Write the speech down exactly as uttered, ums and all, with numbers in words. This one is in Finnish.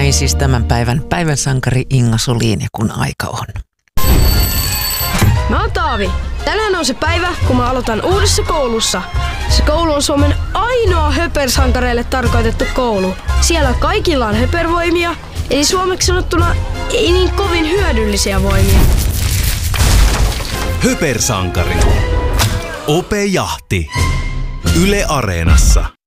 Näin siis tämän päivän päivän sankari Inga Soliin, ja kun aika on. Mä oon Taavi. Tänään on se päivä, kun mä aloitan uudessa koulussa. Se koulu on Suomen ainoa höpersankareille tarkoitettu koulu. Siellä kaikilla on höpervoimia, eli suomeksi sanottuna ei niin kovin hyödyllisiä voimia. Höpersankari. Ope Jahti. Yle Areenassa.